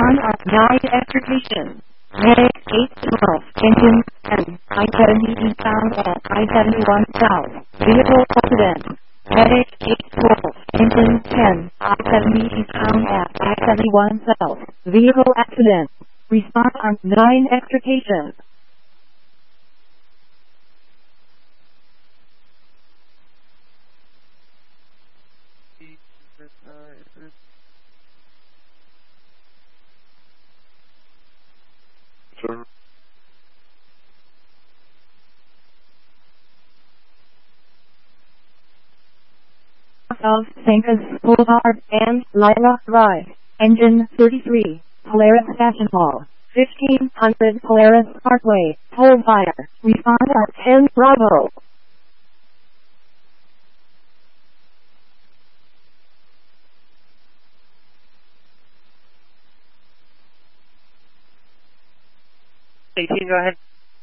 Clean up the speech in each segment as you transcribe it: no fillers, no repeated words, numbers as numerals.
Respond on 9 extrication. Medic 812, engine 10, I-70 eastbound at I-71 south, vehicle accident. Medic 812, engine 10, I-70 eastbound at I-71 south, vehicle accident. Respond on 9 extrication. Of Sanchez Boulevard and Lila Drive, engine 33, Polaris Fashion Hall, 1500 Polaris Parkway, toll fire. Respond at 10 Bravo. Go ahead.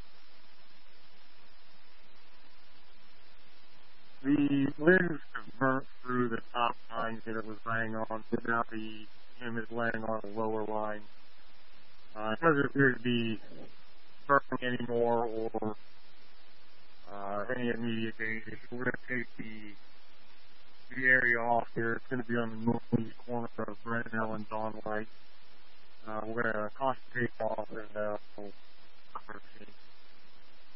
The winds have burnt through the top lines that it was laying on, so now the him is laying on a lower line. It doesn't appear to be burning anymore or any immediate danger. So we're going to take the area off here. It's going to be on the northeast corner of Brennell and Dawn Light. We're going to concentrate off and we'll